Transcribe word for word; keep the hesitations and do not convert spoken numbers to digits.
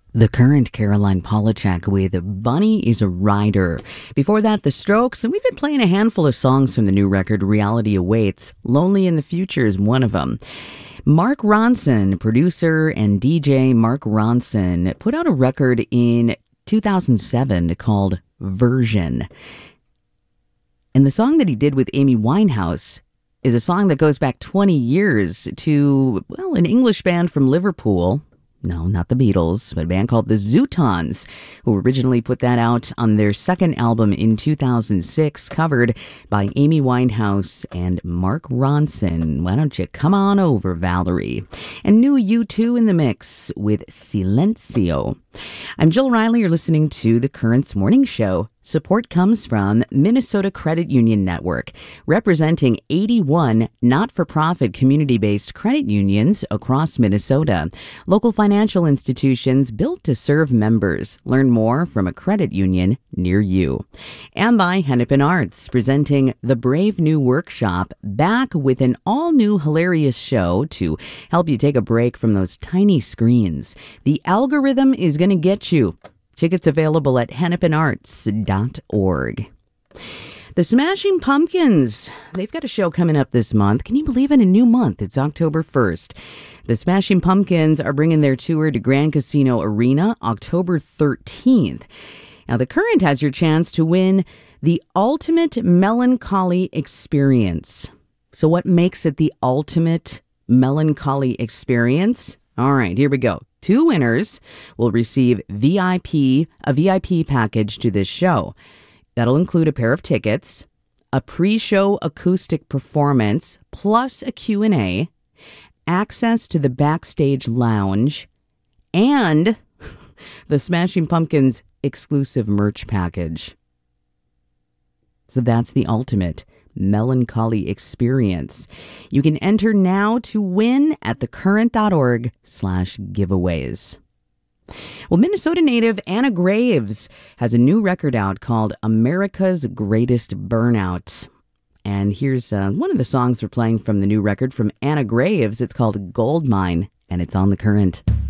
The Current, Caroline Polachek with Bunny is a Rider. Before that, The Strokes, and we've been playing a handful of songs from the new record, Reality Awaits. Lonely in the Future is one of them. Mark Ronson, producer and D J Mark Ronson, put out a record in two thousand seven called Version. And the song that he did with Amy Winehouse is a song that goes back twenty years to, well, an English band from Liverpool. No, not the Beatles, but a band called the Zootons, who originally put that out on their second album in two thousand six, covered by Amy Winehouse and Mark Ronson. Why don't you come on over, Valerie? And new U two in the mix with Silencio. I'm Jill Riley. You're listening to The Currents Morning Show. Support comes from Minnesota Credit Union Network, representing eighty-one not-for-profit community-based credit unions across Minnesota. Local financial institutions built to serve members. Learn more from a credit union near you. And by Hennepin Arts, presenting the Brave New Workshop, back with an all-new hilarious show to help you take a break from those tiny screens. The algorithm is going to get you. Tickets available at hennepin arts dot org. The Smashing Pumpkins, they've got a show coming up this month. Can you believe it? A new month. It's October first. The Smashing Pumpkins are bringing their tour to Grand Casino Arena October thirteenth. Now, The Current has your chance to win the Ultimate Melancholy Experience. So what makes it the Ultimate Melancholy Experience? All right, here we go. Two winners will receive V I P, a V I P package to this show. That'll include a pair of tickets, a pre-show acoustic performance, plus a Q and A, access to the backstage lounge, and the Smashing Pumpkins exclusive merch package. So that's the ultimate melancholy experience. You can enter now to win at thecurrent.org slash giveaways. Well, Minnesota native Anna Graves has a new record out called America's Greatest Burnout. And here's uh, one of the songs we're playing from the new record from Anna Graves. It's called Gold Mine, and it's on The Current.